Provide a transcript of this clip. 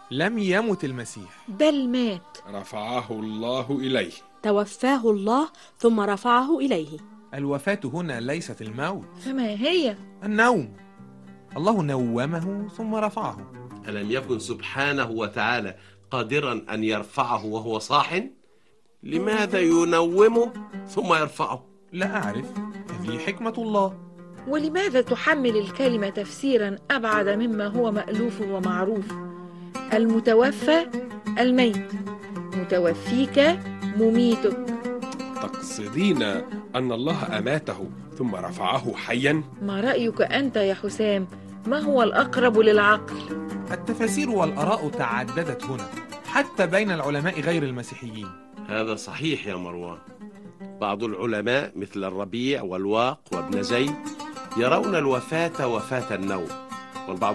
لم يمت المسيح، بل مات. رفعه الله إليه. توفاه الله ثم رفعه إليه. الوفاة هنا ليست الموت، فما هي؟ النوم. الله نومه ثم رفعه. ألم يكن سبحانه وتعالى قادرا أن يرفعه وهو صاح؟ لماذا ينومه ثم يرفعه؟ لا أعرف، هذه حكمة الله. ولماذا تحمل الكلمة تفسيرا أبعد مما هو مألوف ومعروف؟ المتوفى الميت، متوفيك مميتك. تقصدين أن الله أماته ثم رفعه حيا؟ ما رأيك أنت يا حسام؟ ما هو الأقرب للعقل؟ التفاسير والآراء تعددت هنا حتى بين العلماء غير المسيحيين. هذا صحيح يا مروان. بعض العلماء مثل الربيع والواق وابن زيد يرون الوفاة وفاة النوم، والبعض